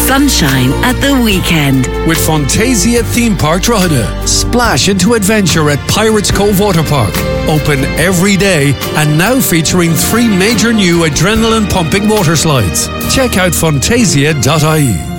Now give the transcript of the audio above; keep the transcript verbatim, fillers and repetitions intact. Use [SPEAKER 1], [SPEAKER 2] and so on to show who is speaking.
[SPEAKER 1] sunshine at the weekend.
[SPEAKER 2] With Fantasia Theme Park Drogheda. Splash into adventure at Pirates Cove Water Park. Open every day and now featuring three major new adrenaline pumping water slides. Check out fantasia dot I E.